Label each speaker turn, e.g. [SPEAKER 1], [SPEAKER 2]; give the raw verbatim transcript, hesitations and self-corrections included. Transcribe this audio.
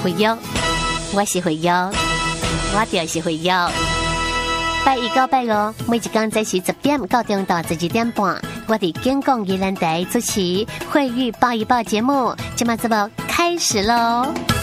[SPEAKER 1] 会友，我是会友，我就是会友。拜一到拜五，每一天早时十点到中到十二点半，我伫健康宜兰台主持《慧玉报一报》节目，今麦节目开始喽。